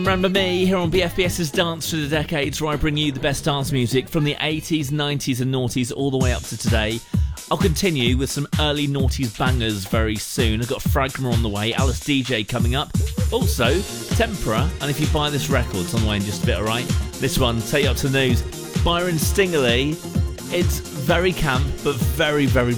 Remember me here on BFBS's Dance Through the Decades, where I bring you the best dance music from the 80s, 90s and noughties all the way up to today. I'll continue with some early noughties bangers very soon. I've got Fragma on the way, Alice DJ coming up, also Tempera, and if you buy this record, it's on the way in just a bit, alright? This one, take you up to the news, Byron Stingley. It's very camp, but very, very